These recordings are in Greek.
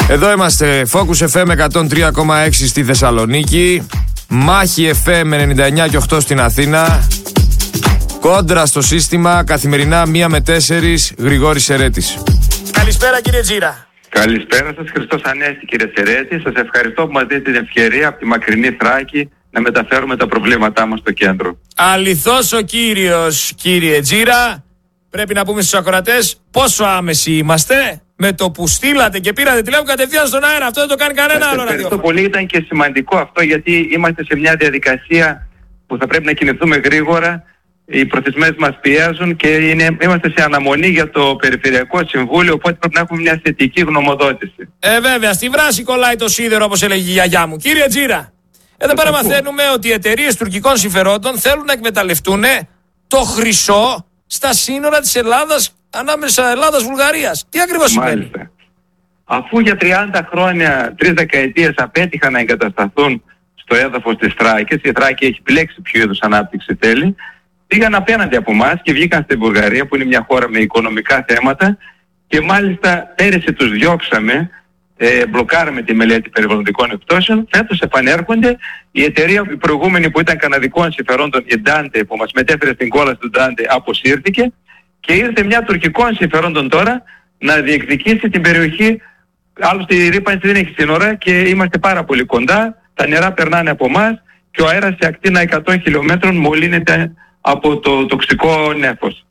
Εδώ είμαστε, Focus FM 103,6 στη Θεσσαλονίκη, Μάχη FM 99 και 8 στην Αθήνα, Κόντρα στο σύστημα, καθημερινά 1 με 4, Γρηγόρης Σερέτης. Καλησπέρα κύριε Τζίρα. Καλησπέρα σας, Χριστός Ανέστη κύριε Σερέτη. Σας ευχαριστώ που μας δίνετε την ευκαιρία από τη μακρινή Θράκη να μεταφέρουμε τα προβλήματά μας στο κέντρο. Αληθώς ο κύριος, κύριε Τζίρα. Πρέπει να πούμε στους ακροατές πόσο άμεση είμαστε. Με το που στείλατε και πήρατε τηλέφωνο κατευθείαν στον αέρα. Αυτό δεν το κάνει κανένα άλλο ραδιόφωνο. Ευχαριστώ πολύ. Ήταν και σημαντικό αυτό, γιατί είμαστε σε μια διαδικασία που θα πρέπει να κινηθούμε γρήγορα. Οι προθεσμίες μας πιέζουν και είμαστε σε αναμονή για το Περιφερειακό Συμβούλιο, οπότε πρέπει να έχουμε μια θετική γνωμοδότηση. Βέβαια, στη βράση κολλάει το σίδερο, όπως έλεγε η γιαγιά μου. Κύριε Τζίρα, εδώ πέρα μαθαίνουμε ότι οι εταιρείες τουρκικών συμφερόντων θέλουν να εκμεταλλευτούν το χρυσό στα σύνορα της Ελλάδας, ανάμεσα Ελλάδας-Βουλγαρίας. Τι ακριβώς σημαίνει? Αφού για 30 χρόνια, 3 δεκαετίες απέτυχαν να εγκατασταθούν στο έδαφος της Θράκης, η Θράκη έχει επιλέξει ποιο είδους ανάπτυξη θέλει, πήγαν απέναντι από εμάς και βγήκαν στην Βουλγαρία, που είναι μια χώρα με οικονομικά θέματα, και μάλιστα πέρυσι τους διώξαμε, μπλοκάραμε τη μελέτη περιβαλλοντικών επιπτώσεων. Φέτος επανέρχονται. Η εταιρεία η προηγούμενη που ήταν καναδικών συμφερόντων, η Dante, που μας μετέφερε στην κόλαση του Dante, αποσύρθηκε και ήρθε μια τουρκικών συμφερόντων τώρα να διεκδικήσει την περιοχή. Άλλωστε η ρύπανση δεν έχει σύνορα και είμαστε πάρα πολύ κοντά. Τα νερά περνάνε από εμάς και ο αέρας σε ακτίνα 100 χιλιόμετρων μολύνεται από το τοξικό νέφος.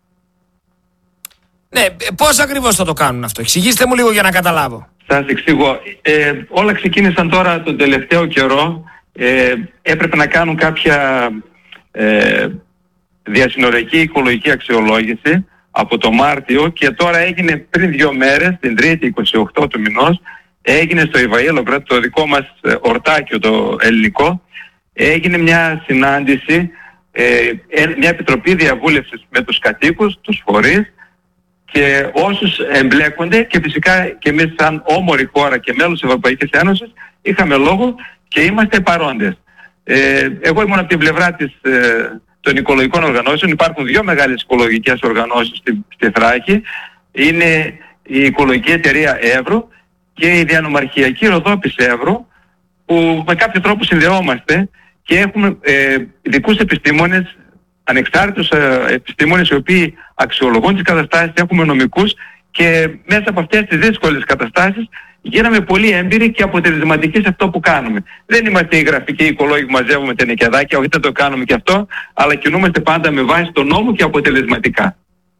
Ναι, πώς ακριβώς θα το κάνουν αυτό? Εξηγήστε μου λίγο για να καταλάβω. Σας εξηγώ. Όλα ξεκίνησαν τώρα τον τελευταίο καιρό. Έπρεπε να κάνουν κάποια διασυνοριακή οικολογική αξιολόγηση από το Μάρτιο και τώρα έγινε πριν 2 μέρες, την Τρίτη 28 του μηνός, έγινε στο Ιβαΐλογρad, το δικό μας ορτάκιο το ελληνικό, έγινε μια συνάντηση, μια επιτροπή διαβούλευσης με τους κατοίκους, τους φορείς και όσους εμπλέκονται, και φυσικά και εμείς σαν όμορη χώρα και μέλος της Ευρωπαϊκής Ένωσης είχαμε λόγο και είμαστε παρόντες. Εγώ ήμουν από την πλευρά των οικολογικών οργανώσεων. Υπάρχουν 2 μεγάλες οικολογικές οργανώσεις στη Θράκη. Είναι η Οικολογική Εταιρεία Εύρου και η Διανομαρχιακή Ροδόπης Εύρου, που με κάποιο τρόπο συνδεόμαστε και έχουμε ειδικούς επιστήμονες, ανεξάρτητους επιστήμονες, οι οποίοι αξιολογούν τις καταστάσεις, έχουμε νομικούς και μέσα από αυτές τις δύσκολες καταστάσεις γίναμε πολύ έμπειροι και αποτελεσματικοί σε αυτό που κάνουμε. Δεν είμαστε οι γραφικοί οικολόγοι που μαζεύουμε τα νοικιαδάκια, όχι, δεν το κάνουμε και αυτό, αλλά κινούμαστε πάντα με βάση τον νόμο και αποτελεσματικά.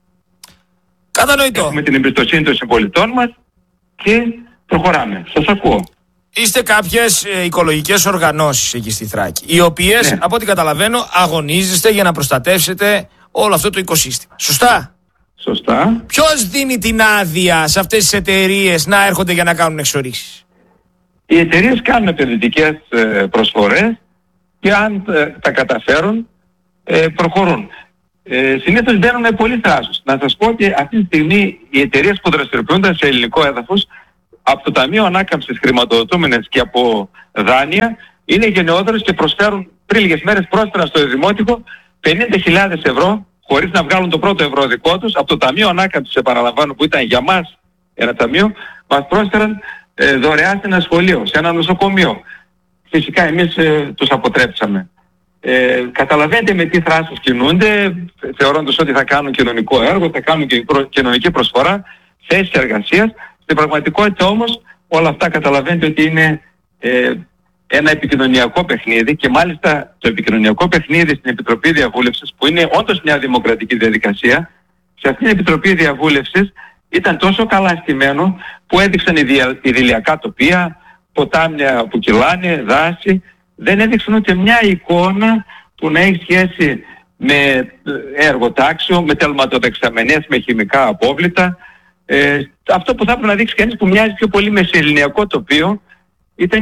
Κατανοητό. Έχουμε την εμπιστοσύνη των συμπολιτών μας και προχωράμε. Σας ακούω. Είστε κάποιες οικολογικές οργανώσεις εκεί στη Θράκη, οι οποίες, ναι, από ό,τι καταλαβαίνω, αγωνίζεστε για να προστατεύσετε όλο αυτό το οικοσύστημα. Σωστά? Σωστά. Ποιος δίνει την άδεια σε αυτές τις εταιρείες να έρχονται για να κάνουν εξορίξεις? Οι εταιρείες κάνουν επενδυτικές προσφορές και αν τα καταφέρουν προχωρούν. Συνήθως μπαίνουν με πολύ θράσος. Να σας πω ότι αυτή τη στιγμή οι εταιρείες που δραστηριοποιούνται σε ελληνικό έδαφος από το Ταμείο Ανάκαμψης χρηματοδοτούμενες και από δάνεια είναι γενναιόδορες και προσφέρουν πριν λίγες μέρες πρόσφερα στο Δημότικο 50.000 ευρώ χωρίς να βγάλουν το πρώτο ευρώ δικό τους. Από το Ταμείο Ανάκαμψης, επαναλαμβάνω, που ήταν για μας ένα ταμείο, μας πρόσφεραν δωρεά σε ένα σχολείο, σε ένα νοσοκομείο. Φυσικά εμείς τους αποτρέψαμε. Καταλαβαίνετε με τι θράσος κινούνται, θεωρώντας ότι θα κάνουν κοινωνικό έργο, θα κάνουν και κοινωνική προσφορά, θέσεις εργασίας. Στην πραγματικότητα όμως όλα αυτά καταλαβαίνετε ότι είναι ένα επικοινωνιακό παιχνίδι, και μάλιστα το επικοινωνιακό παιχνίδι στην Επιτροπή Διαβούλευσης, που είναι όντως μια δημοκρατική διαδικασία, σε αυτήν την Επιτροπή Διαβούλευσης ήταν τόσο καλά στημένο που έδειξαν ιδηλιακά τοπία, ποτάμια που κυλάνε, δάση, δεν έδειξαν ούτε μια εικόνα που να έχει σχέση με εργοτάξιο, με τελματοδεξαμενές, με χημικά απόβλητα. Αυτό που θα έπρεπε να δείξει κανείς, που μοιάζει πιο πολύ με σεληνιακό τοπίο, ήταν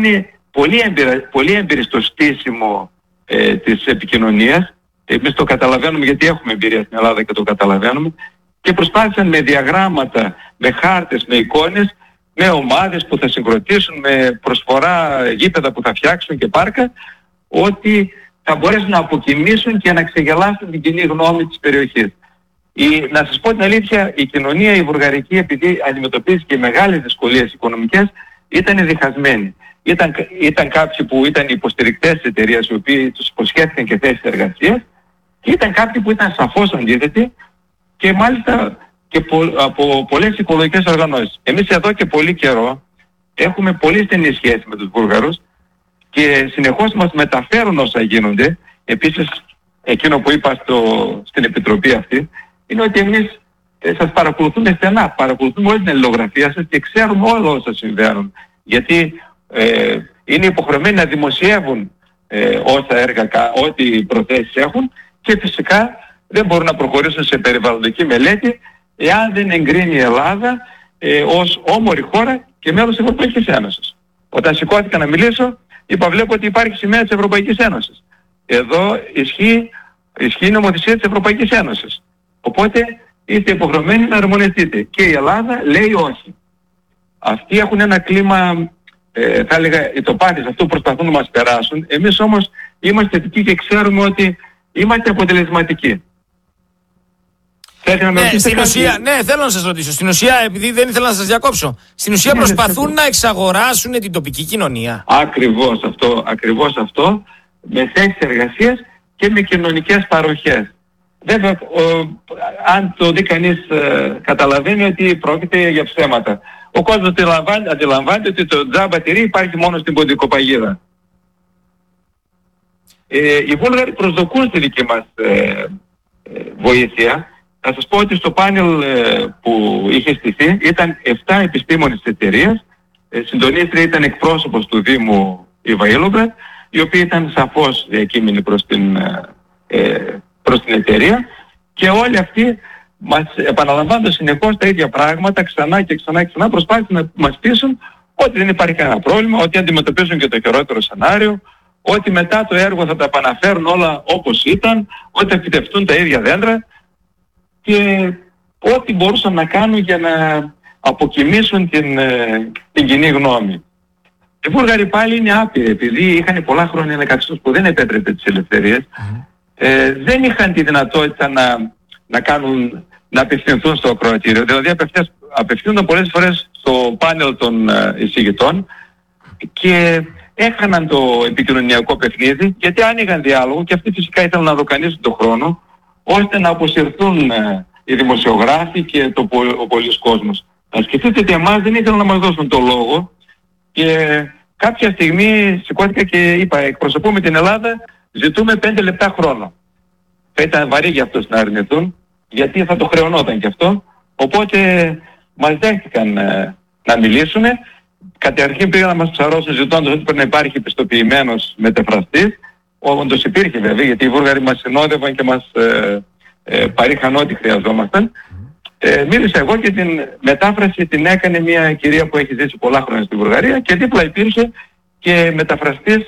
πολύ έμπειροι στο στήσιμο της επικοινωνίας. Εμείς το καταλαβαίνουμε γιατί έχουμε εμπειρία στην Ελλάδα και το καταλαβαίνουμε, και προσπάθησαν με διαγράμματα, με χάρτες, με εικόνες, με ομάδες που θα συγκροτήσουν, με προσφορά γήπεδα που θα φτιάξουν και πάρκα, ότι θα μπορέσουν να αποκοιμήσουν και να ξεγελάσουν την κοινή γνώμη της περιοχής. Να σας πω την αλήθεια, η κοινωνία η βουλγαρική, επειδή αντιμετωπίζει και μεγάλες δυσκολίες οικονομικές, ήταν διχασμένη. Ήταν κάποιοι που ήταν υποστηρικτές της εταιρείας, οι οποίοι τους υποσχέθηκαν και θέσεις εργασίας, και ήταν κάποιοι που ήταν σαφώς αντίθετοι, και μάλιστα και από πολλές οικολογικές οργανώσεις. Εμείς εδώ και πολύ καιρό έχουμε πολύ στενή σχέση με τους Βούλγαρους και συνεχώς μας μεταφέρουν όσα γίνονται. Επίσης, εκείνο που είπα στην επιτροπή αυτή, είναι ότι εμείς σας παρακολουθούμε στενά, παρακολουθούμε όλη την αλληλογραφία σας και ξέρουμε όλα όσα συμβαίνουν. Γιατί είναι υποχρεωμένοι να δημοσιεύουν όσα έργα, ό,τι προθέσεις έχουν, και φυσικά δεν μπορούν να προχωρήσουν σε περιβαλλοντική μελέτη εάν δεν εγκρίνει η Ελλάδα ως όμορη χώρα και μέλος της Ευρωπαϊκής Ένωσης. Όταν σηκώθηκα να μιλήσω, είπα, βλέπω ότι υπάρχει σημαία της Ευρωπαϊκής Ένωσης. Εδώ ισχύει η νομοθεσία της Ευρωπαϊκής Ένωσης. Οπότε είστε υποχρεωμένοι να αρμονιστείτε. Και η Ελλάδα λέει όχι. Αυτοί έχουν ένα κλίμα, θα έλεγα, ιτοπάτης, αυτό που προσπαθούν να μας περάσουν. Εμείς όμως είμαστε θετικοί και ξέρουμε ότι είμαστε αποτελεσματικοί. Στην ουσία, θέλω να σας ρωτήσω. Στην ουσία, επειδή δεν ήθελα να σας διακόψω, στην ουσία προσπαθούν να εξαγοράσουν την τοπική κοινωνία. Ακριβώς αυτό, με θέσεις εργασίας και με κοινωνικές παροχές. Βέβαια, αν το δει κανείς, καταλαβαίνει ότι πρόκειται για ψέματα. Ο κόσμος αντιλαμβάνεται ότι το τζάμπα τυρί υπάρχει μόνο στην Ποντικοπαγίδα. Οι Βούλγαροι προσδοκούν στη δική μας βοήθεια. Θα σας πω ότι στο πάνελ που είχε στηθεί ήταν 7 επιστήμονες της εταιρείας. Συντονίστρια ήταν εκπρόσωπος του Δήμου Ιβαήλοβραντ, οι οποίοι ήταν σαφώς διακείμενοι προς την εταιρεία, και όλοι αυτοί μας επαναλαμβάνοντας συνεχώς τα ίδια πράγματα ξανά και ξανά προσπάθησαν να μας πείσουν ότι δεν υπάρχει κανένα πρόβλημα, ότι αντιμετωπίζουν και το χειρότερο σενάριο, ότι μετά το έργο θα τα επαναφέρουν όλα όπως ήταν, ότι θα φυτευτούν τα ίδια δέντρα, και ό,τι μπορούσαν να κάνουν για να αποκοιμήσουν την κοινή γνώμη. Οι Βούλγαροι πάλι είναι άπειροι, επειδή είχαν πολλά χρόνια ένα καθεστώς που δεν επέτρεπε τις ελευθερίες, δεν είχαν τη δυνατότητα να απευθυνθούν στο ακροατήριο. Δηλαδή απευθύνονταν πολλές φορές στο πάνελ των εισηγητών και έχαναν το επικοινωνιακό παιχνίδι, γιατί άνοιγαν διάλογο και αυτοί φυσικά ήθελαν να δοκανίσουν τον χρόνο, ώστε να αποσυρθούν οι δημοσιογράφοι και ο πολύς κόσμος. Να σκεφτείτε ότι εμάς δεν ήθελαν να μας δώσουν το λόγο, και κάποια στιγμή σηκώθηκα και είπα, εκπροσωπούμε την Ελλάδα, ζητούμε 5 λεπτά χρόνο. Θα ήταν βαρύ για αυτούς να αρνηθούν, γιατί θα το χρεωνόταν και αυτό. Οπότε μας δέχτηκαν να μιλήσουν. Καταρχήν πήγαν να μας ψαρώσουν ζητώντας ότι πρέπει να υπάρχει πιστοποιημένος μεταφραστής. Όντως υπήρχε βέβαια, γιατί οι Βούλγαροι μας συνόδευαν και μας παρήχαν ό,τι χρειαζόμασταν. Μίλησα εγώ και την μετάφραση την έκανε μια κυρία που έχει ζήσει πολλά χρόνια στη Βουλγαρία, και δίπλα υπήρχε και μεταφραστής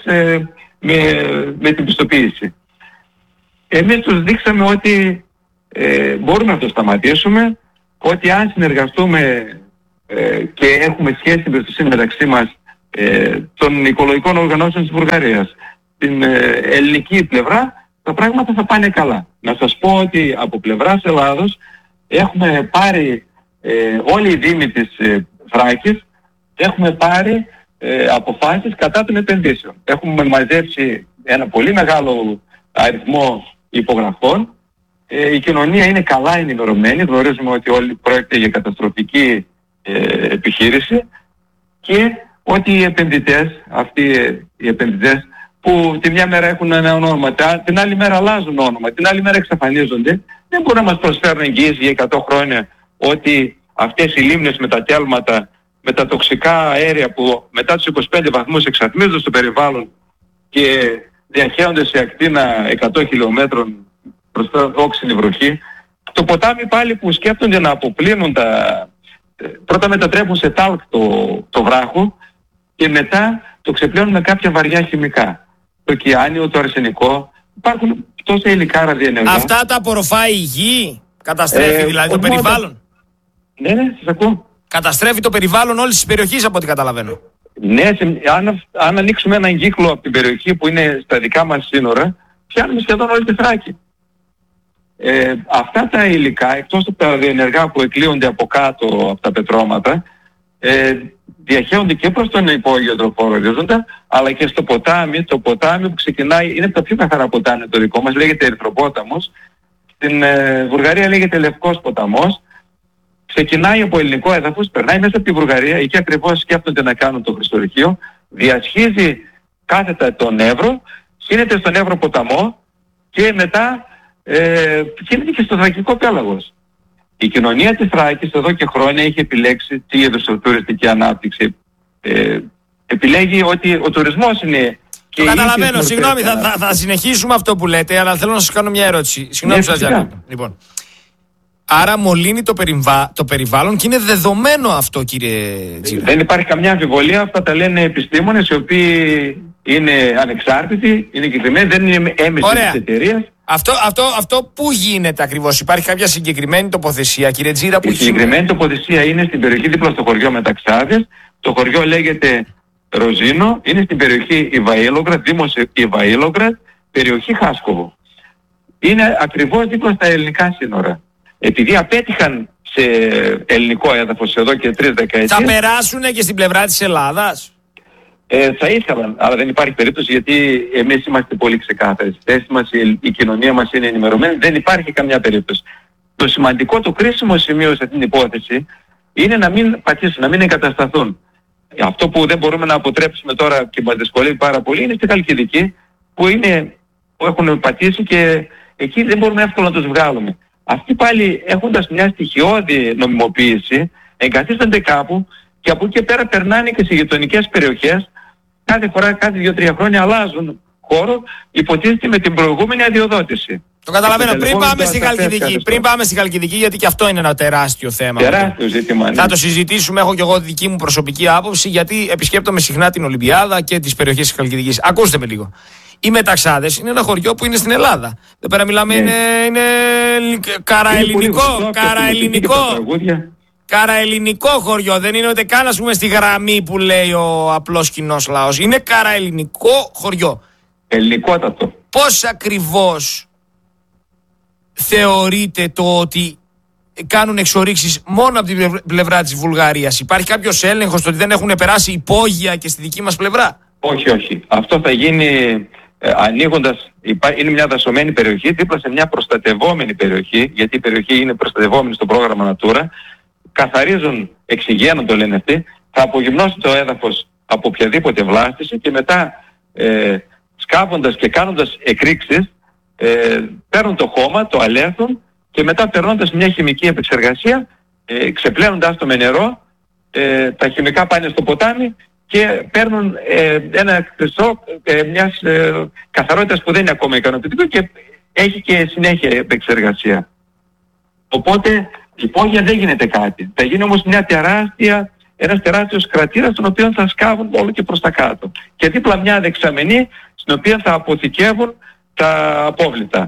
με την πιστοποίηση. Εμείς τους δείξαμε ότι μπορούμε να το σταματήσουμε, ότι αν συνεργαστούμε και έχουμε σχέση εμπιστοσύνη μεταξύ μας των οικολογικών οργανώσεων της Βουλγαρίας, την ελληνική πλευρά, τα πράγματα θα πάνε καλά. Να σας πω ότι από πλευράς Ελλάδος έχουμε πάρει όλοι οι δήμοι της Θράκης, έχουμε πάρει αποφάσεις κατά των επενδύσεων. Έχουμε μαζέψει ένα πολύ μεγάλο αριθμό υπογραφών. Η κοινωνία είναι καλά ενημερωμένη, γνωρίζουμε ότι όλοι πρόκειται για καταστροφική επιχείρηση, και ότι οι επενδυτές, αυτοί οι επενδυτές που τη μια μέρα έχουν ένα όνομα, την άλλη μέρα αλλάζουν όνομα, την άλλη μέρα εξαφανίζονται, δεν μπορούν να μας προσφέρουν εγγύηση για 100 χρόνια ότι αυτές οι λίμνες με τα τέλματα, με τα τοξικά αέρια που μετά τους 25 βαθμούς εξατμίζονται στο περιβάλλον και διαχέονται σε ακτίνα 100 χιλιόμετρων προς τα όξινη βροχή. Το ποτάμι πάλι που σκέφτονται να αποπλύνουν πρώτα μετατρέπουν σε τάλκ το βράχο και μετά το ξεπλένουν με κάποια βαριά χημικά. Το κιάνιο, το αρσενικό, υπάρχουν τόσα υλικά ραδιενεργά. Αυτά τα απορροφάει η γη, καταστρέφει δηλαδή το περιβάλλον. Ναι, σας ακούω. Καταστρέφει το περιβάλλον όλης της περιοχής από ό,τι καταλαβαίνω. Ναι, αν ανοίξουμε έναν κύκλο από την περιοχή που είναι στα δικά μας σύνορα, πιάνουμε σχεδόν όλη τη Θράκη. αυτά τα υλικά, εκτός από τα διενεργά που εκλείονται από κάτω από τα πετρώματα, διαχέονται και προς τον υπόγειο τροχό ορίζοντα, αλλά και στο ποτάμι. Το ποτάμι που ξεκινάει, είναι από τα πιο καθαρά ποτάμι το δικό μας, λέγεται Ερυθροπόταμος. Στην Βουλγαρία λέγεται Λευκός ποταμός. Ξεκινάει από ελληνικό έδαφος, περνάει μέσα από τη Βουλγαρία, εκεί ακριβώς σκέφτονται να κάνουν το χρηστορυχείο, διασχίζει κάθετα τον Εύρο, χύνεται στον Εύρο ποταμό και μετά χύνεται και στο Θρακικό πέλαγος. Η κοινωνία της Θράκης εδώ και χρόνια έχει επιλέξει τι είδους τουριστική ανάπτυξη. Επιλέγει ότι ο τουρισμός είναι... Το καταλαβαίνω, συγγνώμη, θα συνεχίσουμε αυτό που λέτε, αλλά θέλω να σας κάνω μια ερώτηση. Συγγνώμη που σας διακόπτω. Λοιπόν, άρα μολύνει το περιβάλλον και είναι δεδομένο αυτό, κύριε Τζίρα. Δεν υπάρχει καμιά αμφιβολία, αυτά τα λένε επιστήμονες οι οποίοι είναι ανεξάρτητοι, είναι εγκεκριμένοι, δεν είναι έμεση της εταιρείας. Αυτό πού γίνεται ακριβώς, υπάρχει κάποια συγκεκριμένη τοποθεσία, κύριε Τζίρα, που η συγκεκριμένη τοποθεσία είναι στην περιοχή δίπλα στο χωριό Μεταξάδες. Το χωριό λέγεται Ροζίνο, είναι στην περιοχή Ιβαΐλογραντ, δήμος Ιβαΐλογραντ, περιοχή Χάσκοβο. Είναι ακριβώς δίπλα στα ελληνικά σύνορα. Επειδή απέτυχαν σε ελληνικό έδαφος εδώ και 3 δεκαετίες... Θα περάσουν και στην πλευρά της Ελλάδας. Θα ήθελαν, αλλά δεν υπάρχει περίπτωση, γιατί εμείς είμαστε πολύ ξεκάθαροι. Στη θέση μας, η κοινωνία μας είναι ενημερωμένη, δεν υπάρχει καμιά περίπτωση. Το σημαντικό, το κρίσιμο σημείο σε αυτήν την υπόθεση είναι να μην πατήσουν, να μην εγκατασταθούν. Αυτό που δεν μπορούμε να αποτρέψουμε τώρα και μας δυσκολεύει πάρα πολύ είναι στη Χαλκιδική, που έχουν πατήσει και εκεί δεν μπορούμε εύκολα να τους βγάλουμε. Αυτοί πάλι, έχοντας μια στοιχειώδη νομιμοποίηση, εγκαθίστανται κάπου και από εκεί και πέρα περνάνε και σε γειτονικές περιοχές. Κάθε φορά, κάθε 2-3 χρόνια αλλάζουν χώρο, υποτίθεται με την προηγούμενη αδειοδότηση. Το καταλαβαίνω. Πριν πάμε στη Χαλκιδική, γιατί και αυτό είναι ένα τεράστιο θέμα. Τεράστιο ζήτημα. Ναι. Θα το συζητήσουμε. Έχω και εγώ δική μου προσωπική άποψη, γιατί επισκέπτομαι συχνά την Ολυμπιάδα και τις περιοχές της Χαλκιδικής. Ακούστε με λίγο. Οι Μεταξάδες είναι ένα χωριό που είναι στην Ελλάδα. Εδώ πέρα μιλάμε, είναι καραελληνικό χωριό. Δεν είναι ούτε καν, ας πούμε, στη γραμμή που λέει ο απλός κοινός λαός. Είναι καραελληνικό χωριό. Ελληνικότατο. Πώς ακριβώς θεωρείτε το ότι κάνουν εξορίξεις μόνο από την πλευρά της Βουλγαρίας? Υπάρχει κάποιος έλεγχος το ότι δεν έχουν περάσει υπόγεια και στη δική μας πλευρά? Όχι. Αυτό θα γίνει ανοίγοντας, είναι μια δασωμένη περιοχή δίπλα σε μια προστατευόμενη περιοχή, γιατί η περιοχή είναι προστατευόμενη στο πρόγραμμα Natura. Καθαρίζουν, εξηγένουν το λένε αυτοί, θα απογυμνώσουν το έδαφος από οποιαδήποτε βλάστηση και μετά σκάβοντας και κάνοντας εκρήξεις παίρνουν το χώμα, το αλέθουν και μετά περνώντας μια χημική επεξεργασία, ξεπλένοντάς το με νερό, τα χημικά πάνε στο ποτάμι και παίρνουν ένα χρυσό μιας καθαρότητας που δεν είναι ακόμα ικανοποιητικό και έχει και συνέχεια επεξεργασία. Οπότε υπόγεια δεν γίνεται κάτι. Θα γίνει όμως ένας τεράστιος κρατήρας τον οποίο θα σκάβουν όλο και προς τα κάτω. Και δίπλα μια δεξαμενή στην οποία θα αποθηκεύουν τα απόβλητα.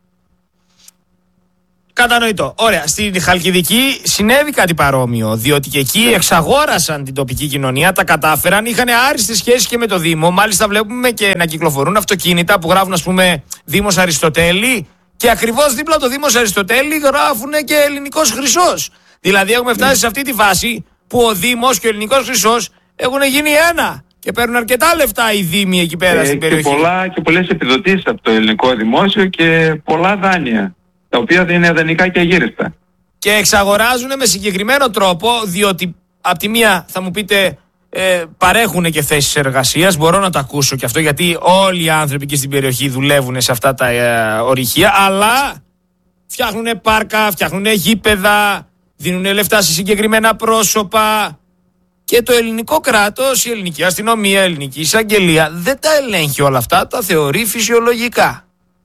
Κατανοητό. Ωραία. Στην Χαλκιδική συνέβη κάτι παρόμοιο, διότι και εκεί εξαγόρασαν την τοπική κοινωνία, τα κατάφεραν, είχαν άριστες σχέσεις και με το Δήμο. Μάλιστα βλέπουμε και να κυκλοφορούν αυτοκίνητα που γράφουν, ας πούμε, Δήμος Αριστοτέλη, και ακριβώς δίπλα το Δήμος Αριστοτέλη γράφουν και Ελληνικός Χρυσός. Δηλαδή έχουμε φτάσει σε αυτή τη φάση που ο Δήμος και ο Ελληνικός Χρυσός έχουν γίνει ένα και παίρνουν αρκετά λεφτά οι Δήμοι εκεί πέρα στην περιοχή. Και πολλές επιδοτήσεις από το ελληνικό δημόσιο και πολλά δάνεια, τα οποία δεν είναι δανεικά και αγύριστα. Και εξαγοράζουν με συγκεκριμένο τρόπο, διότι από τη μία θα μου πείτε παρέχουν και θέσεις εργασίας, μπορώ να το ακούσω και αυτό, γιατί όλοι οι άνθρωποι εκεί στην περιοχή δουλεύουν σε αυτά τα ορυχεία, αλλά φτιάχνουν πάρκα, φτιάχνουν γήπεδα, δίνουν λεφτά σε συγκεκριμένα πρόσωπα και το ελληνικό κράτος, η ελληνική αστυνομία, η ελληνική εισαγγελία δεν τα ελέγχει όλα αυτά, τα θεωρεί φυσιολογικά.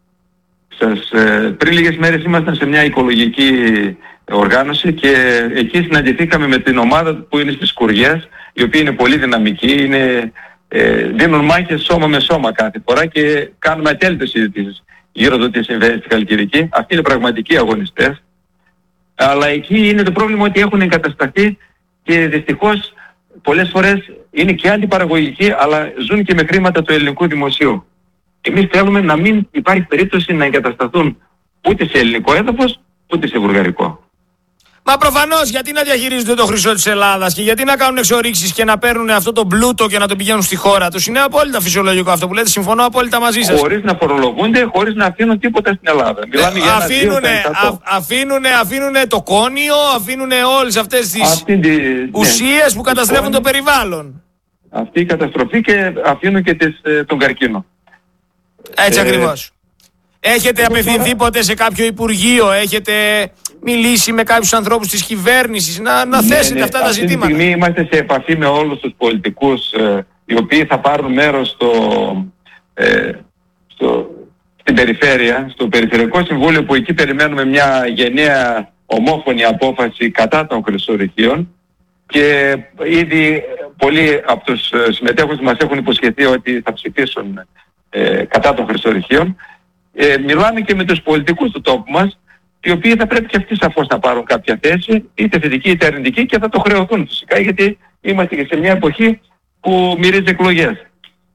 Πριν λίγες μέρες ήμασταν σε μια οικολογική οργάνωση και εκεί συναντηθήκαμε με την ομάδα που είναι στις Σκουριές, οι οποίοι είναι πολύ δυναμικοί, δίνουν μάχες σώμα με σώμα κάθε φορά και κάνουμε ατέλειωτες συζητήσεις γύρω το τι συμβαίνει στη Χαλκιδική. Αυτοί είναι πραγματικοί αγωνιστές. Αλλά εκεί είναι το πρόβλημα ότι έχουν εγκατασταθεί και δυστυχώς πολλές φορές είναι και αντιπαραγωγικοί, αλλά ζουν και με χρήματα του ελληνικού δημοσίου. Εμείς θέλουμε να μην υπάρχει περίπτωση να εγκατασταθούν ούτε σε ελληνικό έδαφος, ούτε σε βουλγαρικό. Μα προφανώς, γιατί να διαχειρίζονται το χρυσό της Ελλάδας και γιατί να κάνουν εξορίξεις και να παίρνουν αυτό το πλούτο και να το πηγαίνουν στη χώρα τους? Είναι απόλυτα φυσιολογικό αυτό που λέτε, συμφωνώ απόλυτα μαζί σας. Χωρίς να φορολογούνται, χωρίς να αφήνουν τίποτα στην Ελλάδα. Μιλάμε για αφήνουνε το κόνιο, αφήνουνε όλες αυτές τις ουσίες που καταστρέφουν το περιβάλλον. Αυτή η καταστροφή, και αφήνουν και τον καρκίνο. Έτσι ακριβώς. Έχετε απευθυνθεί ποτέ σε κάποιο υπουργείο, έχετε μιλήσει με κάποιους ανθρώπους της κυβέρνησης να θέσετε αυτά τα ζητήματα? Αυτή τη στιγμή είμαστε σε επαφή με όλους τους πολιτικούς οι οποίοι θα πάρουν μέρος στην περιφέρεια, στο Περιφερειακό Συμβούλιο, που εκεί περιμένουμε μια γενναία ομόφωνη απόφαση κατά των χρυσορυχείων, και ήδη πολλοί από τους συμμετέχοντες μας έχουν υποσχεθεί ότι θα ψηφίσουν κατά των χρυσορυχείων. Μιλάμε και με τους πολιτικούς του τόπου μας, οι οποίοι θα πρέπει και αυτοί σαφώς να πάρουν κάποια θέση, είτε θετική είτε αρνητική, και θα το χρεωθούν φυσικά, γιατί είμαστε και σε μια εποχή που μυρίζει εκλογές.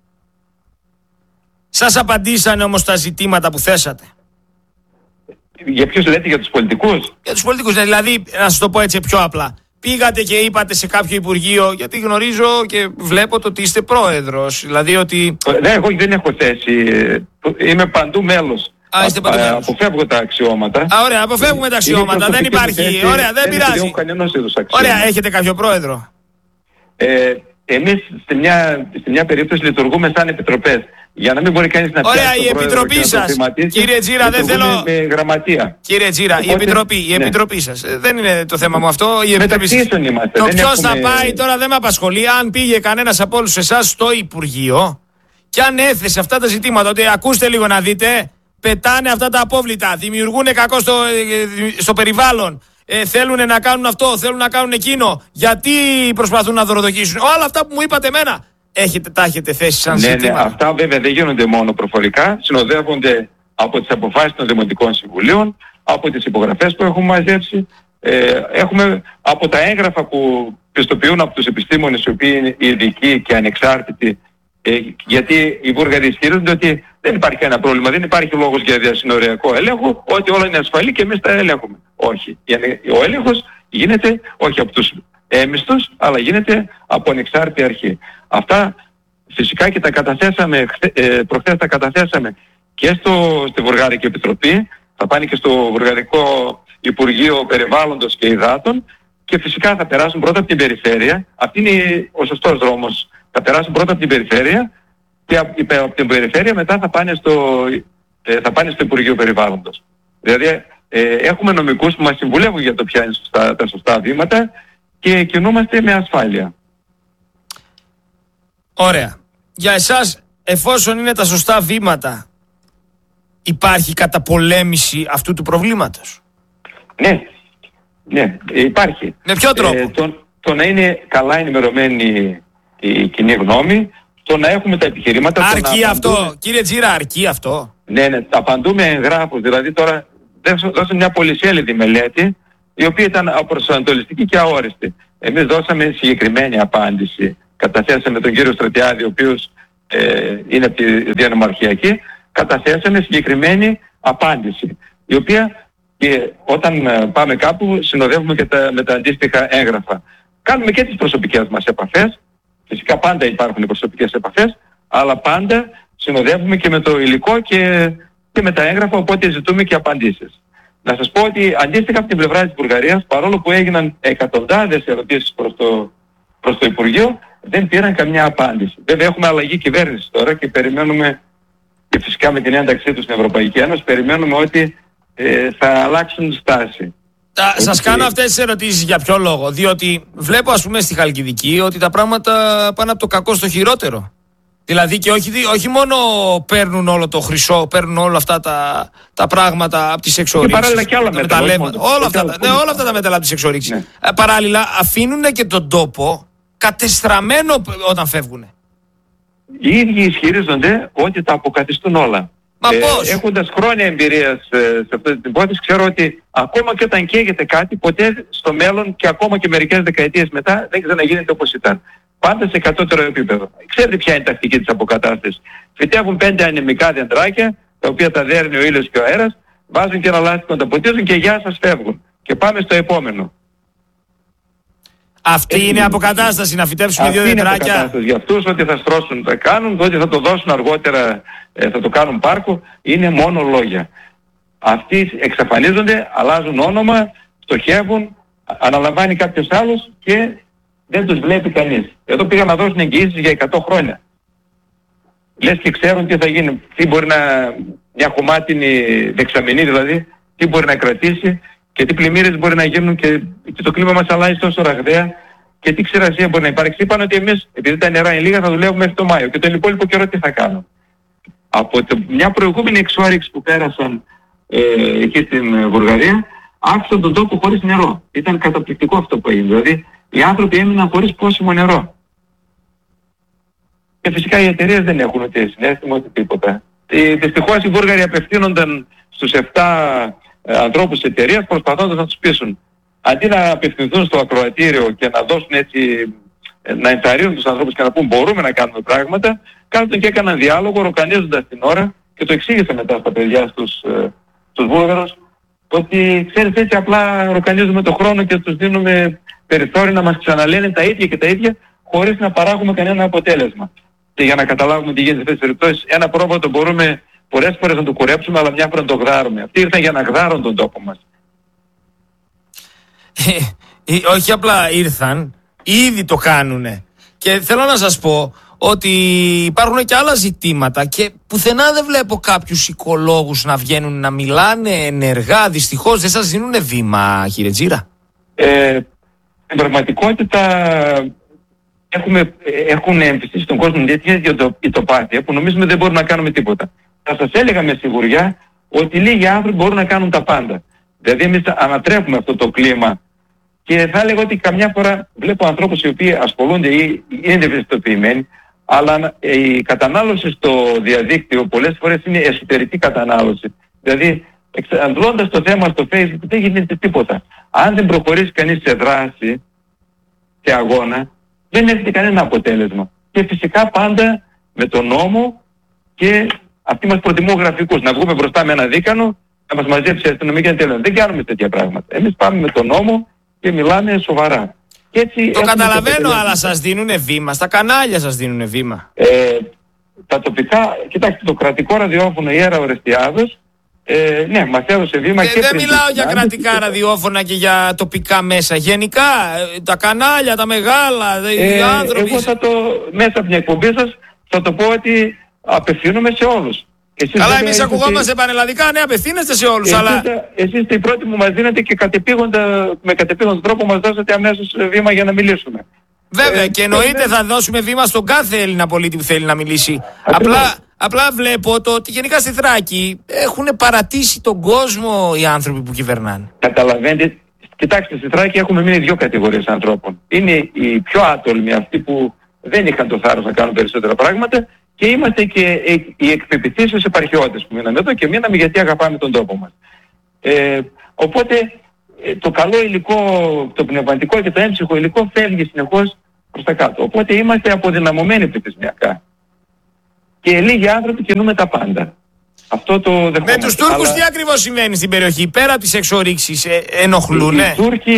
Σας απαντήσανε όμως τα ζητήματα που θέσατε? Για ποιους λέτε, για τους πολιτικούς? Για τους πολιτικούς, δηλαδή, να σας το πω έτσι πιο απλά. Πήγατε και είπατε σε κάποιο υπουργείο, γιατί γνωρίζω και βλέπω ότι είστε πρόεδρος, δηλαδή ότι... Εγώ δεν έχω θέση, είμαι παντού μέλος. Αποφεύγω τα αξιώματα. Ωραία, αποφεύγουμε τα αξιώματα, δεν υπάρχει. Ωραία, δεν πειράζει. Ωραία, έχετε κάποιο πρόεδρο? Εμείς σε μια περίπτωση λειτουργούμε σαν επιτροπές. Για να μην μπορεί κανείς να πιάσει. Ωραία, η επιτροπή σας, κύριε Τζίρα, δεν θέλω... με γραμματεία. Κύριε Τζίρα, η επιτροπή σας. Δεν είναι το θέμα μου αυτό. Μεταξύ είμαστε. Το ποιος θα πάει τώρα δεν με απασχολεί. Αν πήγε κανένας από όλους εσάς στο Υπουργείο και αν έθεσε αυτά τα ζητήματα, ότι ακούστε λίγο να δείτε, πετάνε αυτά τα απόβλητα, δημιουργούν κακό στο περιβάλλον, θέλουν να κάνουν αυτό, θέλουν να κάνουν εκείνο, γιατί προσπαθούν να δωροδοκίσουν. Όλα αυτά που μου είπατε εμένα, τα έχετε θέσει σαν ζήτημα? Ναι, αυτά βέβαια δεν γίνονται μόνο προφορικά, συνοδεύονται από τις αποφάσεις των Δημοτικών Συμβουλίων, από τις υπογραφές που έχουμε μαζέψει, έχουμε από τα έγγραφα που πιστοποιούν από τους επιστήμονες, οι οποίοι είναι ειδικοί και ανεξάρτητοι, γιατί οι Βούλγαροι ισχυρίζονται ότι δεν υπάρχει κανένα πρόβλημα, δεν υπάρχει λόγος για διασυνοριακό έλεγχο, ότι όλα είναι ασφαλή και εμείς τα ελέγχουμε. Όχι. Ο έλεγχος γίνεται όχι από τους έμιστους, αλλά γίνεται από ανεξάρτητη αρχή. Αυτά φυσικά και τα καταθέσαμε, προχθές τα καταθέσαμε και στη Βουλγαρική Επιτροπή, θα πάνε και στο Βουλγαρικό Υπουργείο Περιβάλλοντος και Υδάτων, και φυσικά θα περάσουν πρώτα από την περιφέρεια. Αυτή είναι ο σωστός δρόμος. Θα περάσουν πρώτα από την περιφέρεια και από την περιφέρεια μετά θα πάνε στο Υπουργείο Περιβάλλοντος. Δηλαδή έχουμε νομικούς που μας συμβουλεύουν για το ποια είναι τα σωστά βήματα και κινούμαστε με ασφάλεια. Ωραία. Για εσάς, εφόσον είναι τα σωστά βήματα, υπάρχει καταπολέμηση αυτού του προβλήματος? Ναι, υπάρχει. Με ποιο τρόπο? Το να είναι καλά ενημερωμένη η κοινή γνώμη, το να έχουμε τα επιχειρήματα... Αρκεί αυτό, κύριε Τζίρα, αρκεί αυτό? Ναι, απαντούμε εγγράφους. Δηλαδή τώρα δώσαμε μια πολυσέλιδη μελέτη, η οποία ήταν απροσανατολιστική και αόριστη. Εμείς δώσαμε συγκεκριμένη απάντηση. Καταθέσαμε τον κύριο Στρατιάδη, ο οποίος είναι από τη διανομαρχιακή, καταθέσαμε συγκεκριμένη απάντηση, η οποία και όταν πάμε κάπου συνοδεύουμε και με τα αντίστοιχα έγγραφα. Κάνουμε και τις προσωπικές μας επαφές, φυσικά πάντα υπάρχουν οι προσωπικές επαφές, αλλά πάντα συνοδεύουμε και με το υλικό και με τα έγγραφα, οπότε ζητούμε και απαντήσεις. Να σας πω ότι αντίστοιχα από την πλευρά της Βουλγαρίας, παρόλο που έγιναν εκατοντάδες ερωτήσεις προς το Υπουργείο, δεν πήραν καμιά απάντηση. Βέβαια έχουμε αλλαγή κυβέρνηση τώρα και περιμένουμε, και φυσικά με την ένταξή τους στην Ευρωπαϊκή Ένωση, περιμένουμε ότι θα αλλάξουν στάση. Σας κάνω αυτές τις ερωτήσεις για ποιο λόγο? Διότι βλέπω, ας πούμε, στη Χαλκιδική ότι τα πράγματα πάνε από το κακό στο χειρότερο. Δηλαδή και όχι μόνο παίρνουν όλο το χρυσό, παίρνουν όλα αυτά τα πράγματα από τις εξορίξεις. Και παράλληλα και άλλα μέταλλα. Όλα αυτά τα μέταλλα από τις εξορίξεις. Ναι. Παράλληλα αφήνουν και τον τόπο κατεστραμμένο όταν φεύγουν. Οι ίδιοι ισχυρίζονται ότι τα αποκαθιστούν όλα. Μα πώς? Έχοντας χρόνια εμπειρία σε αυτή την υπόθεση, ξέρω ότι ακόμα και όταν καίγεται κάτι, ποτέ στο μέλλον και ακόμα και μερικές δεκαετίες μετά δεν ξαναγίνεται όπως ήταν. Πάντα σε κατώτερο επίπεδο. Ξέρετε ποια είναι η τακτική της αποκατάστασης? Φυτεύουν 5 ανεμικά δεντράκια, τα οποία τα δέρνει ο ήλιος και ο αέρας, βάζουν και ένα λάστιχο, ανταποτίζουν και γεια σας, φεύγουν. Και πάμε στο επόμενο. Αυτή είναι αποκατάσταση, να φυτέψουμε 2 δεντράκια. Αυτή είναι αποκατάσταση για αυτούς, ότι θα στρώσουν, θα κάνουν, ότι θα το δώσουν αργότερα, θα το κάνουν πάρκο, είναι μόνο λόγια. Αυτοί εξαφανίζονται, αλλάζουν όνομα, στοχεύουν, αναλαμβάνει κάποιος άλλος και δεν τους βλέπει κανείς. Εδώ πήγαν να δώσουν εγγυήσεις για 100 χρόνια. Λες και ξέρουν τι θα γίνει, τι μπορεί να, μια χωμάτινη δεξαμενή δηλαδή, τι μπορεί να κρατήσει και τι πλημμύρες μπορεί να γίνουν και το κλίμα μας αλλάζει τόσο ραγδαία και τι ξηρασία μπορεί να υπάρξει. Είπαν ότι εμείς, επειδή τα νερά είναι λίγα, θα δουλεύουμε μέχρι το Μάιο και τον υπόλοιπο καιρό τι θα κάνουν. Από μια προηγούμενη εξόρυξη που πέρασαν εκεί στην Βουλγαρία, άφησαν τον τόπο χωρίς νερό. Ήταν καταπληκτικό αυτό που έγινε. Δηλαδή οι άνθρωποι έμειναν χωρίς πόσιμο νερό. Και φυσικά οι εταιρείες δεν έχουν ούτε συνέστημα ούτε τίποτα. Δυστυχώς οι Βούλγαροι απευθύνονταν στους 7 ανθρώπους της εταιρείας προσπαθώντας να τους πείσουν. Αντί να απευθυνθούν στο ακροατήριο και να δώσουν έτσι, να ενθαρρύνουν τους ανθρώπους και να πούν μπορούμε να κάνουμε πράγματα, κάθονταν και έκαναν διάλογο ροκανίζοντας την ώρα και το εξήγησα μετά στα παιδιά στους Βούλγαρους ότι ξέρεις έτσι απλά ροκανίζουμε το χρόνο και τους δίνουμε περιθώριο να μας ξαναλένε τα ίδια και τα ίδια χωρίς να παράγουμε κανένα αποτέλεσμα. Και για να καταλάβουμε τι γίνεται σε αυτές τις περιπτώσεις, ένα πρόβατο μπορούμε πολλές φορές να το κουρέψουμε, αλλά μια φορά να το γδάρουμε. Αυτοί ήρθαν για να γδάρουν τον τόπο μας. Όχι απλά ήρθαν, ήδη το κάνουνε. Και θέλω να σας πω ότι υπάρχουν και άλλα ζητήματα και πουθενά δεν βλέπω κάποιους οικολόγους να βγαίνουν να μιλάνε ενεργά. Δυστυχώς δεν σας δίνουνε βήμα, κύριε Τζίρα. Στην πραγματικότητα έχουν εμφυσίσει τον κόσμο τέτοια ητοπάθεια που νομίζουμε δεν μπορούμε να κάνουμε τίποτα. Θα σας έλεγα με σιγουριά ότι λίγοι άνθρωποι μπορούν να κάνουν τα πάντα. Δηλαδή εμείς ανατρέπουμε αυτό το κλίμα και θα έλεγα ότι καμιά φορά βλέπω ανθρώπους οι οποίοι ασχολούνται ή είναι ευαισθητοποιημένοι, αλλά η κατανάλωση στο διαδίκτυο πολλές φορές είναι εσωτερική κατανάλωση. Δηλαδή εξαντλώντας το θέμα στο Facebook δεν γίνεται τίποτα. Αν δεν προχωρήσει κανείς σε δράση, σε αγώνα, δεν έχετε κανένα αποτέλεσμα. Και φυσικά πάντα με τον νόμο και αυτοί μας προτιμούν γραφικούς. Να βγούμε μπροστά με ένα δίκανο, να μας μαζέψει η αστυνομία και να τελειώνει. Δεν κάνουμε τέτοια πράγματα. Εμείς πάμε με τον νόμο και μιλάμε σοβαρά. Και έτσι το καταλαβαίνω, αλλά σας δίνουνε βήμα. Στα κανάλια σας δίνουνε βήμα. Τα τοπικά, κοιτάξτε, το κρατικό ραδιόφωνο Ιέρα Ορεστιάδος, ναι, μας έδωσε βήμα και δεν μιλάω για κρατικά ραδιόφωνα και για τοπικά μέσα. Γενικά, τα κανάλια, τα μεγάλα, οι άνθρωποι... Εγώ μέσα από την εκπομπή σας θα το πω ότι απευθύνομαι σε όλους. Καλά, εμείς ακουγόμαστε πανελλαδικά, ναι, απευθύνεστε σε όλους, αλλά... Εσείς είστε οι πρώτοι που μας δίνετε και με κατεπήγοντα τρόπο μας δώσατε αμέσως βήμα για να μιλήσουμε. Βέβαια, και εννοείται θα δώσουμε βήμα στον κάθε Έλληνα πολίτη που θέλει να μιλήσει. Απλά βλέπω το ότι γενικά στη Θράκη έχουν παρατήσει τον κόσμο οι άνθρωποι που κυβερνάνε. Καταλαβαίνετε, κοιτάξτε, στη Θράκη έχουμε μείνει 2 κατηγορίες ανθρώπων. Είναι οι πιο άτολμοι, αυτοί που δεν είχαν το θάρρος να κάνουν περισσότερα πράγματα, και είμαστε και οι εκπεποιθήσεως επαρχιώτες που μείναμε εδώ και μείναμε γιατί αγαπάμε τον τόπο μας. Οπότε το καλό υλικό, το πνευματικό και το έμψυχο υλικό φεύγει συνεχώς προς τα κάτω. Οπότε είμαστε αποδυναμωμένοι πληθυσμιακά. Και λίγοι άνθρωποι κινούμε τα πάντα. Αυτό το δεχόμαστε. Με τους Τούρκους τι ακριβώς σημαίνει στην περιοχή, πέρα από τις εξορίξεις, ενοχλούνε?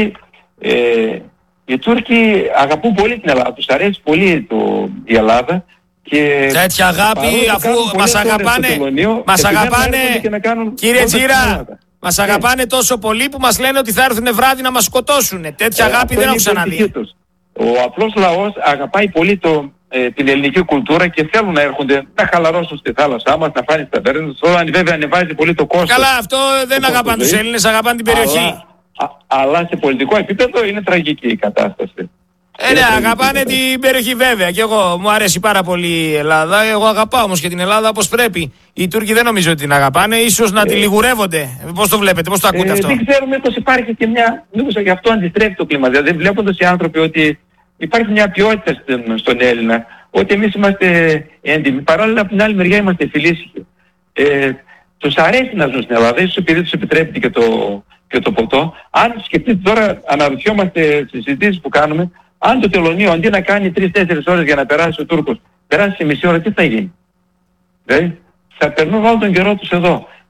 Οι Τούρκοι αγαπούν πολύ την Ελλάδα, τους αρέσει πολύ η Ελλάδα. Και τέτοια αγάπη, αφού μας αγαπάνε, κύριε Τζίρα, μας αγαπάνε τόσο πολύ που μας λένε ότι θα έρθουν βράδυ να μας σκοτώσουν. Τέτοια αγάπη δεν έχω ξαναδεί. Ο απλός λαός αγαπάει πολύ την ελληνική κουλτούρα και θέλουν να έρχονται να χαλαρώσουν στη θάλασσά μας, να φάνε στα ταβέρνες. Τώρα βέβαια ανεβάζει πολύ το κόστος. Καλά, αυτό δεν αγαπάνε τους Έλληνες, αγαπάνε την περιοχή. Αλλά σε πολιτικό επίπεδο είναι τραγική η κατάσταση. Ναι, αγαπάνε την περιοχή βέβαια. Και εγώ μου αρέσει πάρα πολύ η Ελλάδα. Εγώ αγαπάω όμως και την Ελλάδα όπως πρέπει. Οι Τούρκοι δεν νομίζω ότι την αγαπάνε, ίσως να τη λιγουρεύονται. Πώς το βλέπετε, πώς το ακούτε αυτό? Δεν ξέρουμε πως υπάρχει και μια. Νομίζω γι' αυτό αντιστρέφει το κλίμα. Δηλαδή βλέποντας οι άνθρωποι ότι υπάρχει μια ποιότητα στον Έλληνα, ότι εμείς είμαστε έντιμοι. Παράλληλα από την άλλη μεριά είμαστε φιλήσυχοι. Τους αρέσει να ζουν στην Ελλάδα, ίσως επειδή τους επιτρέπεται και το ποτό. Αν σκεφτείτε τώρα, αναρωτιόμαστε στις συζητήσεις που κάνουμε, αν το τελωνείο αντί να κάνει 3-4 ώρες για να περάσει ο Τούρκος, περάσει σε μισή ώρα, τι θα γίνει? Δηλαδή, θα περνούν όλο τον καιρό τους εδώ.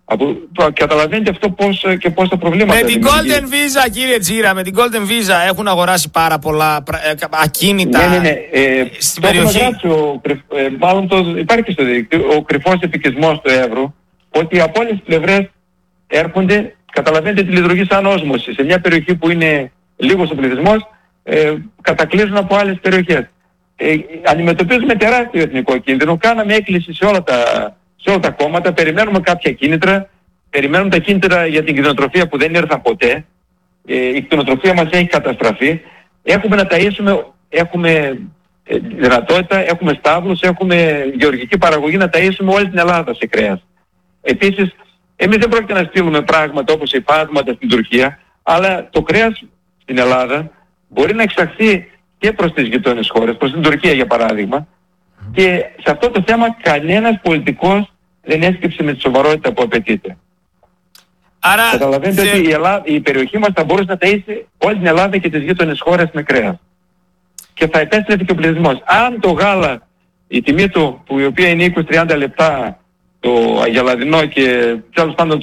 Καταλαβαίνετε αυτό πώς τα προβλήματα. Με την Golden Visa, κύριε Τζίρα, με την Golden Visa έχουν αγοράσει πάρα πολλά ακίνητα στην περιοχή. Μάλλον υπάρχει και στο δίκτυο ο κρυφός επικισμός του εύρου, ότι από όλες τις πλευρές έρχονται, καταλαβαίνετε ότι λειτουργεί σαν όσμωση. Σε μια περιοχή που είναι λίγος ο πληθυσμός, κατακλείζουν από άλλες περιοχές. Αντιμετωπίζουμε τεράστιο εθνικό κίνδυνο. Κάναμε έκκληση σε όλα τα κόμματα, περιμένουμε κάποια κίνητρα, περιμένουμε τα κίνητρα για την κτηνοτροφία που δεν ήρθαν ποτέ. Η κτηνοτροφία μας έχει καταστραφεί. Έχουμε να ταΐσουμε, έχουμε δυνατότητα, έχουμε στάβλους, έχουμε γεωργική παραγωγή να ταΐσουμε όλη την Ελλάδα σε κρέας. Επίσης, εμείς δεν πρόκειται να στείλουμε πράγματα όπως υφάσματα στην Τουρκία, αλλά το κρέας στην Ελλάδα μπορεί να εξαχθεί και προς τις γειτόνες χώρες, προς την Τουρκία για παράδειγμα, και σε αυτό το θέμα κανένας πολιτικός δεν έσκυψε με τη σοβαρότητα που απαιτείται. Άρα καταλαβαίνετε ότι η περιοχή μας θα μπορούσε να ταΐσει όλη την Ελλάδα και τις γείτονες χώρες με κρέας. Και θα επέστρεφε και ο πληθυσμός. Αν το γάλα, η τιμή του, που η οποία είναι 20-30 λεπτά, το αγελαδινό και τέλος πάντων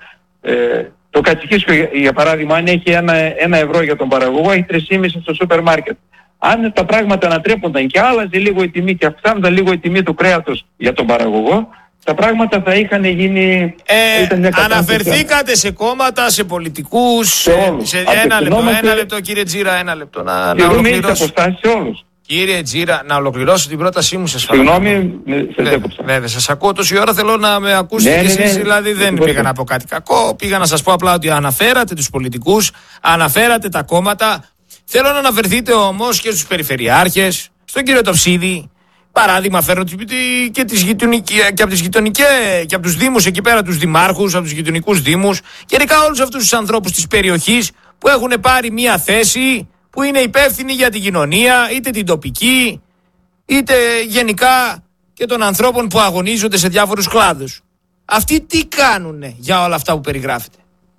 το κατσικίσκιο για παράδειγμα, αν έχει 1 ευρώ για τον παραγωγό, έχει 3,5 στο σούπερ μάρκετ. Αν τα πράγματα ανατρέπονταν και άλλαζε λίγο η τιμή και αυξάνονταν λίγο η τιμή του κρέατος για τον παραγωγό, τα πράγματα θα είχαν γίνει... Αναφερθήκατε σε κόμματα, σε πολιτικούς, ένα λεπτό κύριε Τζίρα, ένα λεπτό να ολοκληρώσω. Κύριε Τζίρα, να ολοκληρώσω την πρότασή μου, σας παρακαλώ. Συγγνώμη, σας έκοψα. Βέβαια, σας ακούω τόση ώρα, θέλω να με ακούσετε κι εσείς, δηλαδή δεν πήγα να πω κάτι κακό, πήγα να σας πω απλά ότι αναφέρατε τους πολιτικούς, αναφέρατε τα κόμματα. Θέλω να αναφερθείτε όμως και στους περιφερειάρχες, στον κύριο Τοψίδη. Παράδειγμα, φέρνω και από τις γειτονικές και από τους δήμους εκεί πέρα, τους δημάρχους, από τους γειτονικούς δήμους, γενικά όλους αυτούς τους ανθρώπους της περιοχής που έχουν πάρει μια θέση, που είναι υπεύθυνοι για την κοινωνία, είτε την τοπική, είτε γενικά και των ανθρώπων που αγωνίζονται σε διάφορους κλάδους. Αυτοί τι κάνουνε για όλα αυτά που περιγράφετε?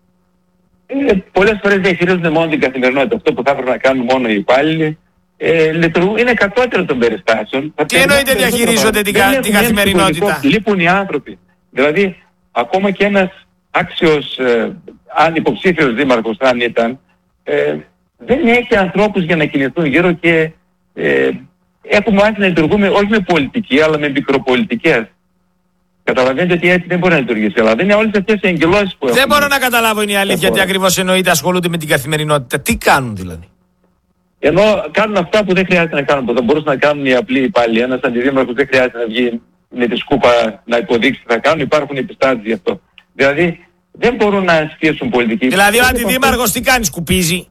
Πολλές φορές διαχειρίζονται μόνο την καθημερινότητα. Αυτό που θα έπρεπε να κάνουν μόνο οι υπάλληλοι. Είναι κατώτερο των περιστάσεων. Τι εννοείται διαχειρίζονται την καθημερινότητα? Λείπουν οι άνθρωποι. Δηλαδή, ακόμα και ένας άξιος, αν υποψήφιος δήμαρχος αν ήταν, δεν έχει ανθρώπους για να κινηθούν γύρω και έχουμε μάθει να λειτουργούμε όχι με πολιτική, αλλά με μικροπολιτικές. Καταλαβαίνετε ότι έτσι δεν μπορεί να λειτουργήσει. Αλλά δεν είναι όλες αυτές οι εγκυλώσεις που έχουμε. Δεν μπορώ να καταλάβω, είναι η αλήθεια, τι ακριβώς εννοείται ασχολούνται με την καθημερινότητα. Τι κάνουν δηλαδή? Ενώ κάνουν αυτά που δεν χρειάζεται να κάνουν, που θα μπορούσαν να κάνουν οι απλοί υπάλληλοι. Ένας αντιδήμαρχος δεν χρειάζεται να βγει με τη σκούπα να υποδείξει τι θα κάνουν, υπάρχουν επιστάσεις γι' αυτό. Δηλαδή δεν μπορούν να ασκήσουν πολιτική. Δηλαδή ο αντιδήμαρχος τι κάνει, σκουπίζει?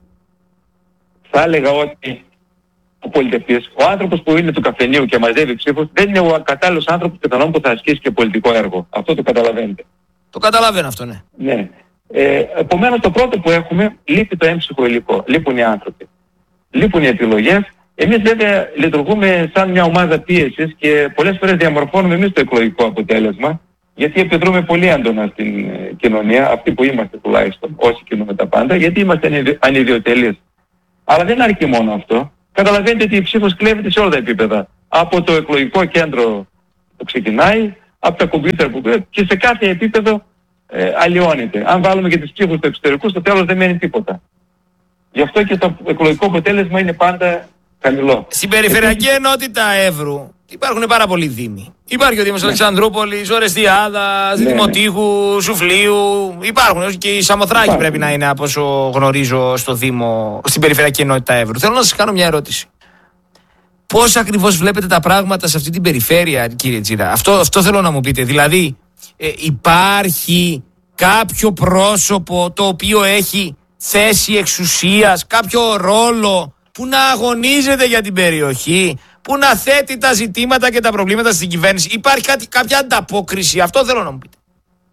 Θα έλεγα ότι ο πολιτευτής, ο άνθρωπος που είναι του καφενείου και μαζεύει ψήφους, δεν είναι ο κατάλληλος άνθρωπος πιθανόν που θα ασκήσει και πολιτικό έργο. Αυτό το καταλαβαίνετε. Το καταλαβαίνω αυτό, ναι. Ναι. Επομένως το πρώτο που έχουμε, λείπει το έμψυχο υλικό. Λείπουν οι άνθρωποι. Λείπουν οι επιλογές. Εμείς βέβαια λειτουργούμε σαν μια ομάδα πίεσης και πολλές φορές διαμορφώνουμε εμείς το εκλογικό αποτέλεσμα, γιατί επιδρούμε πολύ έντονα στην κοινωνία, αυτοί που είμαστε τουλάχιστον, όσοι κινούμε τα πάντα, γιατί είμαστε ανιδιοτελείς. Αλλά δεν αρκεί μόνο αυτό. Καταλαβαίνετε ότι η ψήφος κλέβεται σε όλα τα επίπεδα. Από το εκλογικό κέντρο που ξεκινάει, από τα κομπιούτερ που κλέβεται και σε κάθε επίπεδο αλλοιώνεται. Αν βάλουμε και τις ψήφους του εξωτερικού, στο τέλος δεν μένει τίποτα. Γι' αυτό και το εκλογικό αποτέλεσμα είναι πάντα χαμηλό. Στην περιφερειακή ενότητα Εύρου υπάρχουν πάρα πολλοί δήμοι. Υπάρχει ο Δήμος Αλεξανδρούπολης, Ορεστιάδας, Δημοτήχου, Σουφλίου. Υπάρχουν και η Σαμοθράκη πρέπει να είναι, από όσο γνωρίζω, στο Δήμο, στην περιφερειακή ενότητα Εύρου. Θέλω να σας κάνω μια ερώτηση. Πώς ακριβώς βλέπετε τα πράγματα σε αυτή την περιφέρεια, κύριε Τζίρα? Αυτό θέλω να μου πείτε. Δηλαδή, υπάρχει κάποιο πρόσωπο το οποίο έχει θέση εξουσίας, κάποιο ρόλο που να αγωνίζεται για την περιοχή, που να θέτει τα ζητήματα και τα προβλήματα στην κυβέρνηση? Υπάρχει κάποια ανταπόκριση? Αυτό θέλω να μου πείτε.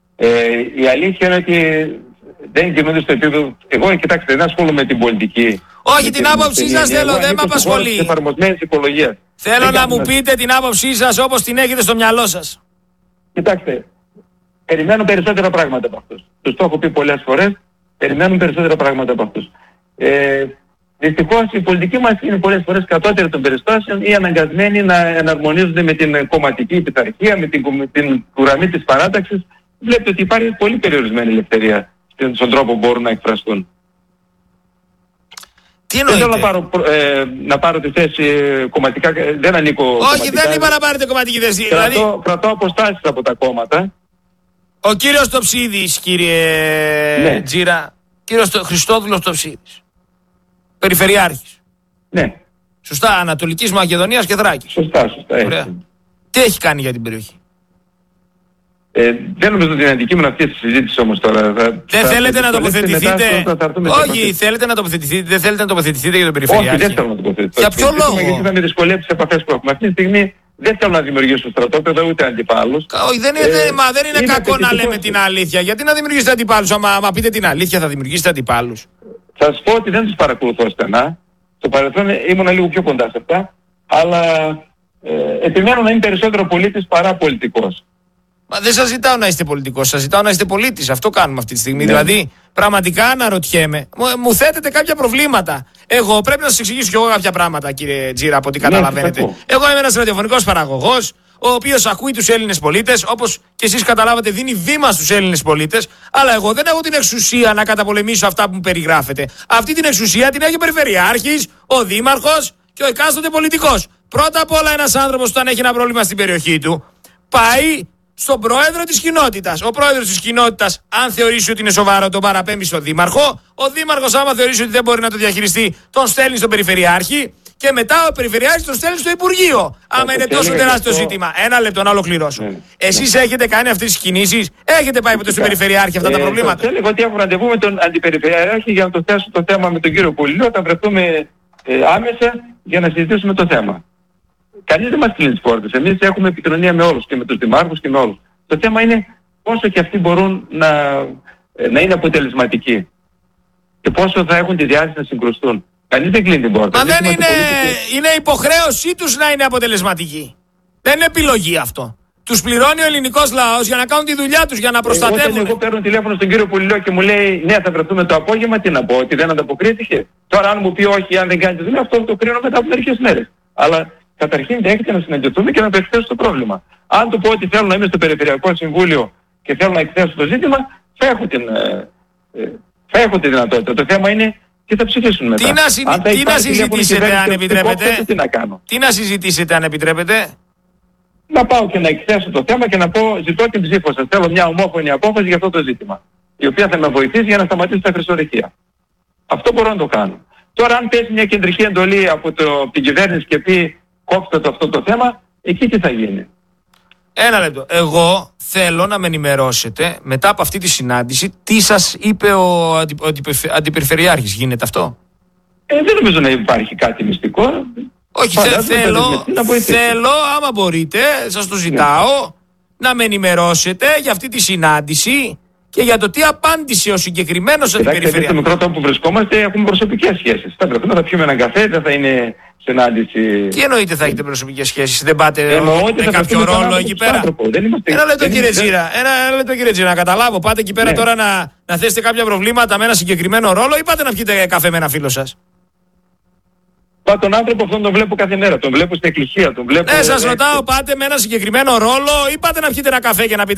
Η αλήθεια είναι ότι δεν κινούνται στο επίπεδο. Εγώ, κοιτάξτε, δεν ασχολούμαι με την πολιτική. Όχι, την άποψή σας θέλω, δεν με απασχολεί. Θέλω να μου πείτε την άποψή σας όπως την έχετε στο μυαλό σας. Κοιτάξτε, περιμένουν περισσότερα πράγματα από αυτούς. Τους το έχω πει πολλές φορές. Περιμένουν περισσότερα πράγματα από αυτούς. Δυστυχώς η πολιτική μας είναι πολλές φορές κατώτερη των περιστάσεων ή αναγκασμένοι να εναρμονίζονται με την κομματική πειθαρχία, με την γραμμή της παράταξης, βλέπετε ότι υπάρχει πολύ περιορισμένη ελευθερία στον τρόπο που μπορούν να εκφραστούν. Τι Δεν εννοείται? θέλω να πάρω τη θέση κομματικά, δεν ανήκω Όχι, κομματικά. δεν είπα να πάρετε κομματική θέση. Κρατώ αποστάσεις από τα κόμματα. Ο κύριος Τοψίδης, κύριε Ναι. Τζίρα, κύριος Χριστόδουλος Τοψίδης, περιφερειάρχης. Ναι, Σωστά, Ανατολικής Μακεδονίας και Θράκης. σωστά. Ωραία. Έτσι. Τι έχει κάνει για την περιοχή? Δεν νομίζω ότι είναι αντικείμενο αυτή τη συζήτηση όμως τώρα. Δεν θέλετε να τοποθετηθείτε? Όχι, θέλετε να τοποθετηθείτε, δεν θέλετε να τοποθετηθείτε για τον περιφερειάρχη? Όχι, δεν θέλω να τοποθετηθώ. Για ποιο λόγο? Γιατί θα με δυσκολεύει τις επαφές που έχουμε. Αυτή τη στιγμή δεν θέλω να δημιουργήσω στρατόπεδο ούτε αντιπάλους. Όχι, δεν είναι κακό να λέμε την αλήθεια. Γιατί να δημιουργήσετε αντιπάλους? Άμα πείτε την αλήθεια, θα δημιουργήσετε αντιπάλους. Θα σας πω ότι δεν τους παρακολουθώ στενά. Στο παρελθόν ήμουν λίγο πιο κοντά σε αυτά. Αλλά επιμένω να είμαι περισσότερο πολίτης παρά πολιτικός. Μα δεν σας ζητάω να είστε πολιτικός, σας ζητάω να είστε πολίτης. Αυτό κάνουμε αυτή τη στιγμή. Ναι. Δηλαδή, πραγματικά αναρωτιέμαι, μου θέτετε κάποια προβλήματα. Εγώ πρέπει να σας εξηγήσω κι εγώ κάποια πράγματα, κύριε Τζίρα, από ό,τι καταλαβαίνετε. Εγώ είμαι ένας ραδιοφωνικός παραγωγός, ο οποίος ακούει τους Έλληνες πολίτες, όπως και εσείς καταλάβατε, δίνει βήμα στους Έλληνες πολίτες. Αλλά εγώ δεν έχω την εξουσία να καταπολεμήσω αυτά που μου περιγράφετε. Αυτή την εξουσία την έχει ο Περιφερειάρχης, ο Δήμαρχος και ο εκάστοτε πολιτικός. Πρώτα απ' όλα, ένας άνθρωπος, όταν έχει ένα πρόβλημα στην περιοχή του, πάει στον πρόεδρο της κοινότητας. Ο πρόεδρος της κοινότητας, αν θεωρήσει ότι είναι σοβαρό, τον παραπέμπει στον δήμαρχο. Ο δήμαρχος, άμα θεωρήσει ότι δεν μπορεί να το διαχειριστεί, τον στέλνει στον περιφερειάρχη. Και μετά ο περιφερειάρχης τον στέλνει στο Υπουργείο. Άμα είναι τόσο τεράστιο ζήτημα. Ένα λεπτό να ολοκληρώσω. Εσείς έχετε κάνει αυτές τις κινήσεις? Έχετε πάει ποτέ στον περιφερειάρχη αυτά τα προβλήματα? Θα έλεγα ότι έχω ραντεβού με τον αντιπεριφερειάρχη για να το θέσω το θέμα με τον κύριο Πολυλό. Θα βρεθούμε άμεσα για να συζητήσουμε το θέμα. Κανείς δεν μας κλείνει τις πόρτες. Εμείς έχουμε επικοινωνία με όλους και με τους δημάρχους και με όλους. Το θέμα είναι πόσο και αυτοί μπορούν να είναι αποτελεσματικοί και πόσο θα έχουν τη διάθεση να συγκρουστούν. Κανείς δεν κλείνει την πόρτα. Μα δεν είναι υποχρέωσή τους να είναι αποτελεσματικοί. Δεν είναι επιλογή αυτό. Τους πληρώνει ο ελληνικός λαός για να κάνουν τη δουλειά τους, για να προστατεύουν. Εγώ παίρνω τηλέφωνο στον κύριο Πολυλό και μου λέει ναι, θα βρεθούμε το απόγευμα, τι να πω, ότι δεν ανταποκρίθηκε. Τώρα αν μου πει όχι, αν δεν κάνει τη δουλειά, αυτό το κρίνω μετά από μερικές μέρες. Αλλά καταρχήν δέχεται να συναντηθούμε και να το εκθέσω το πρόβλημα. Αν του πω ότι θέλω να είμαι στο Περιφερειακό Συμβούλιο και θέλω να εκθέσω το ζήτημα, θα έχω τη δυνατότητα. Το θέμα είναι τι θα ψηφίσουν μετά. Τι να συζητήσετε, αν επιτρέπετε? Τι να κάνω? Τι να συζητήσετε, αν επιτρέπετε? Να πάω και να εκθέσω το θέμα και να πω ζητώ την ψήφο σας. Θέλω μια ομόφωνη απόφαση για αυτό το ζήτημα, η οποία θα με βοηθήσει για να σταματήσει τα χρυσορυχεία. Αυτό μπορώ να το κάνω. Τώρα αν πέσει μια κεντρική εντολή από την κυβέρνηση και πει κόψτε το αυτό το θέμα, εκεί τι θα γίνει? Ένα λεπτό. Εγώ θέλω να με ενημερώσετε μετά από αυτή τη συνάντηση τι σας είπε ο αντιπεριφερειάρχης. Γίνεται αυτό? Δεν νομίζω να υπάρχει κάτι μυστικό. Όχι, θέλω, άμα μπορείτε, σας το ζητάω, να με ενημερώσετε για αυτή τη συνάντηση και για το τι απάντησε ο συγκεκριμένος αντιπεριφερειάρχης. Στο μικρό τόπο που βρισκόμαστε έχουμε προσωπικές σχέσεις. Θα βρεθούμε, θα πιούμε έναν καφέ, δεν θα είναι συνάντηση. Τι εννοείται θα έχετε προσωπικές σχέσεις? Δεν πάτε με κάποιο ρόλο εκεί πέρα? Ένα λεπτό κύριε Τζίρα, να καταλάβω. Πάτε εκεί πέρα τώρα να θέσετε κάποια προβλήματα με ένα συγκεκριμένο ρόλο ή πάτε να πιείτε καφέ με ένα φίλο σας? Τον άνθρωπο αυτόν τον βλέπω κάθε μέρα. Τον βλέπω στην εκκλησία. Τον βλέπω. Ναι, σας ρωτάω, πάτε με ένα συγκεκριμένο ρόλο ή πάτε να πιείτε ένα καφέ και να πείτε